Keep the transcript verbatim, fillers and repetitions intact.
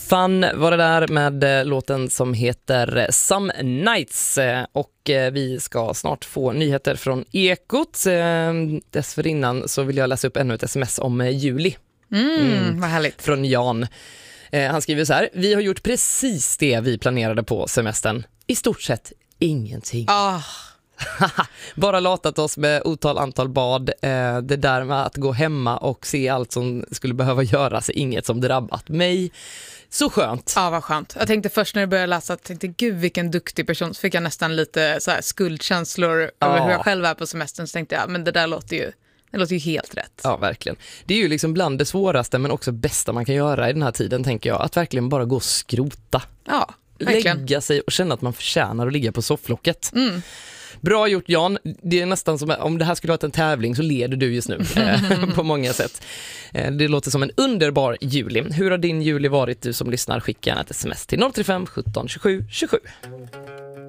Fun var det där med låten som heter Some Nights, och vi ska snart få nyheter från Ekot. Dessförinnan så vill jag läsa upp ännu ett sms om Juli. Mm, mm. Vad härligt. Från Jan. Han skriver så här: vi har gjort precis det vi planerade på semestern. I stort sett ingenting. Ah. Bara latat oss med otal antal bad. eh, Det där med att gå hemma och se allt som skulle behöva göras är inget som drabbat mig. Så skönt. Ja, vad skönt. Jag tänkte först när jag började läsa, jag tänkte gud vilken duktig person. Så fick jag nästan lite så här skuldkänslor ja. över hur jag själv är på semestern. Så tänkte jag, men det där låter ju Det låter ju helt rätt. Ja, verkligen. Det är ju liksom bland det svåraste men också bästa man kan göra i den här tiden, tänker jag. Att verkligen bara gå och skrota. Ja, verkligen. Lägga sig och känna att man förtjänar att ligga på sofflocket. Mm. Bra gjort, Jan. Det är nästan som om det här skulle vara en tävling så leder du just nu eh, på många sätt. Eh, det låter som en underbar juli. Hur har din juli varit, du som lyssnar? Skicka gärna ett sms till noll tre fem sjutton tjugosju tjugosju.